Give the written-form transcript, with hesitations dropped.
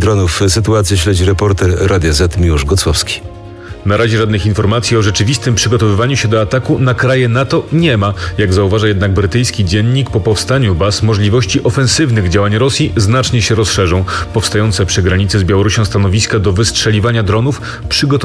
dronów. Sytuację śledzi reporter Radia Z Miłosz Gocłowski. Na razie żadnych informacji o rzeczywistym przygotowywaniu się do ataku na kraje NATO nie ma. Jak zauważa jednak brytyjski dziennik, po powstaniu baz możliwości ofensywnych działań Rosji znacznie się rozszerzą. Powstające przy granicy z Białorusią stanowiska do wystrzeliwania dronów